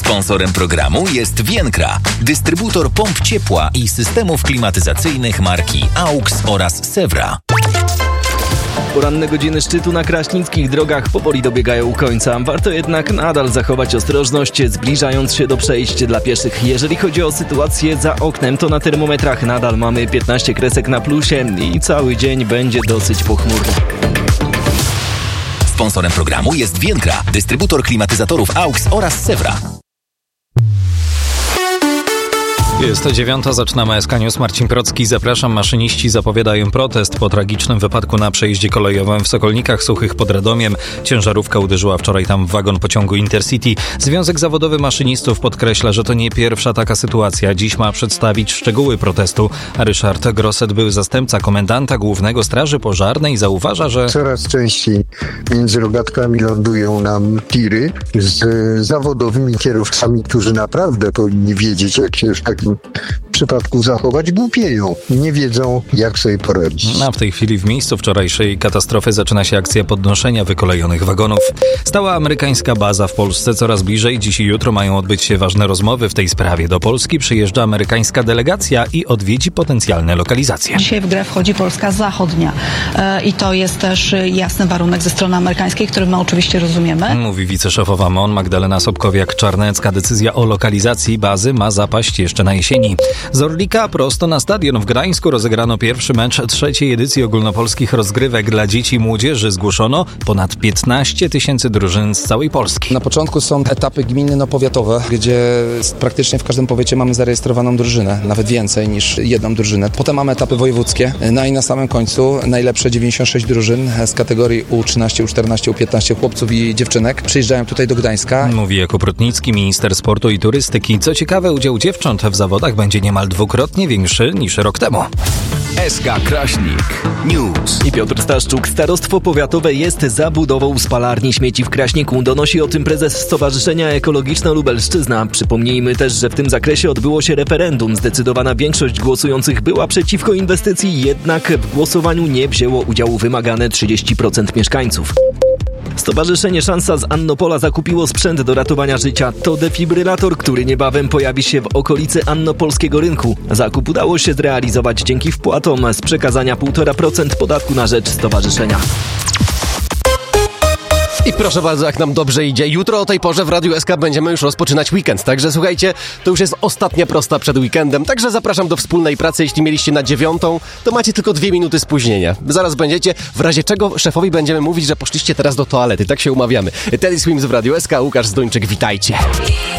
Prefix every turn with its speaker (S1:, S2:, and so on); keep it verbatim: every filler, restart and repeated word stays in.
S1: Sponsorem programu jest Vienkra, dystrybutor pomp ciepła i systemów klimatyzacyjnych marki AUX oraz Sewra.
S2: Poranne godziny szczytu na kraśnickich drogach powoli dobiegają końca. Warto jednak nadal zachować ostrożność, zbliżając się do przejść dla pieszych. Jeżeli chodzi o sytuację za oknem, to na termometrach nadal mamy piętnaście kresek na plusie i cały dzień będzie dosyć pochmurny.
S1: Sponsorem programu jest Vienkra, dystrybutor klimatyzatorów AUX oraz Sewra.
S3: Jest dziewiąta, zaczynamy S K News. Marcin Procki, zapraszam. Maszyniści zapowiadają protest po tragicznym wypadku na przejeździe kolejowym w Sokolnikach Suchych pod Radomiem. Ciężarówka uderzyła wczoraj tam w wagon pociągu Intercity. Związek Zawodowy Maszynistów podkreśla, że to nie pierwsza taka sytuacja. Dziś ma przedstawić szczegóły protestu. A Ryszard Grosset, były zastępca komendanta głównego Straży Pożarnej, zauważa, że
S4: coraz częściej między rogatkami lądują nam tiry z zawodowymi kierowcami, którzy naprawdę powinni wiedzieć, jak się w takim w przypadku zachować, głupieją. Nie wiedzą, jak sobie poradzić.
S3: A w tej chwili w miejscu wczorajszej katastrofy zaczyna się akcja podnoszenia wykolejonych wagonów. Stała amerykańska baza w Polsce coraz bliżej. Dziś i jutro mają odbyć się ważne rozmowy w tej sprawie. Do Polski przyjeżdża amerykańska delegacja i odwiedzi potencjalne lokalizacje.
S5: Dzisiaj w grę wchodzi Polska Zachodnia i to jest też jasny warunek ze strony amerykańskiej, który my oczywiście rozumiemy.
S3: Mówi wiceszefowa M O N Magdalena Sobkowiak-Czarnecka. Decyzja o lokalizacji bazy ma zapaść jeszcze na jesieni. Z Orlika prosto na stadion w Gdańsku rozegrano pierwszy mecz trzeciej edycji ogólnopolskich rozgrywek dla dzieci i młodzieży. Zgłoszono ponad piętnaście tysięcy drużyn z całej Polski.
S6: Na początku są etapy gminno-powiatowe, gdzie praktycznie w każdym powiecie mamy zarejestrowaną drużynę, nawet więcej niż jedną drużynę. Potem mamy etapy wojewódzkie, no i na samym końcu najlepsze dziewięćdziesiąt sześć drużyn z kategorii U trzynaście, U czternaście, U piętnaście chłopców i dziewczynek przyjeżdżają tutaj do Gdańska.
S3: Mówi Jakub Rutnicki, minister sportu i turystyki. Co ciekawe, udział dziewcząt w zawodach będzie niemal dwukrotnie większy niż rok temu.
S1: S K Kraśnik News.
S2: I Piotr Staszczuk. Starostwo powiatowe jest za budową spalarni śmieci w Kraśniku. Donosi o tym prezes Stowarzyszenia Ekologiczna Lubelszczyzna. Przypomnijmy też, że w tym zakresie odbyło się referendum. Zdecydowana większość głosujących była przeciwko inwestycji, jednak w głosowaniu nie wzięło udziału wymagane trzydzieści procent mieszkańców. Stowarzyszenie Szansa z Annopola zakupiło sprzęt do ratowania życia. To defibrylator, który niebawem pojawi się w okolicy annopolskiego rynku. Zakup udało się zrealizować dzięki wpłatom z przekazania półtora procent podatku na rzecz stowarzyszenia.
S7: I proszę bardzo, jak nam dobrze idzie. Jutro o tej porze w Radiu S K będziemy już rozpoczynać weekend. Także słuchajcie, to już jest ostatnia prosta przed weekendem. Także zapraszam do wspólnej pracy. Jeśli mieliście na dziewiątą, to macie tylko dwie minuty spóźnienia. Zaraz będziecie, w razie czego szefowi będziemy mówić, że poszliście teraz do toalety. Tak się umawiamy. Teddy Swims w Radiu S K, Łukasz Zduńczyk, witajcie.